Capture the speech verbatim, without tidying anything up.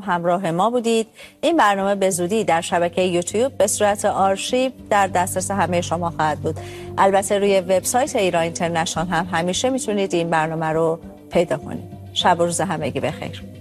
همراه ما بودید. این برنامه به زودی در شبکه یوتیوب به صورت آرشیو در دسترس همه شما خواهد بود. البته روی وبسایت ایران اینترنشنال هم همیشه میتونید این برنامه رو پیدا کنید. شب و روز همگی بخیر.